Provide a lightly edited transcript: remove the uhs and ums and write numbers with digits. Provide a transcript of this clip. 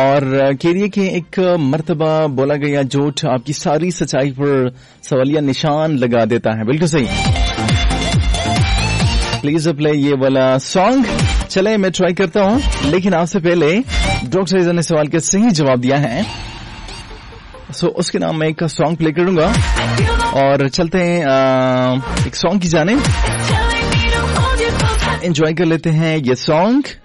और कह रही है कि एक मर्तबा बोला गया झूठ आपकी सारी सच्चाई पर सवालिया निशान लगा देता है। बिल्कुल सही। प्लीज प्ले ये वाला सॉन्ग। चले मैं ट्राई करता हूँ, लेकिन आपसे पहले डॉक्टर ईजा ने सवाल का सही जवाब दिया है, सो उसके नाम में एक सॉन्ग प्ले करूंगा और चलते हैं एक सॉन्ग की जाने। एंजॉय कर लेते हैं ये सॉन्ग।